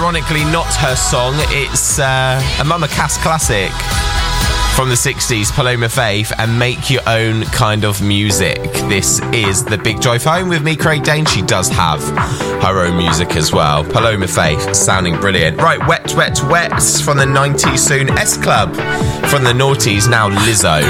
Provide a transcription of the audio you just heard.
ironically not her song. It's a Mama Cass classic from the 60s, Paloma Faith, and Make Your Own Kind of Music. This is The Big Drive Home with me, Craig Dane. She does have her own music as well. Paloma Faith, sounding brilliant. Right, Wet, Wet, Wet from the 90s soon. S Club from the noughties, now Lizzo.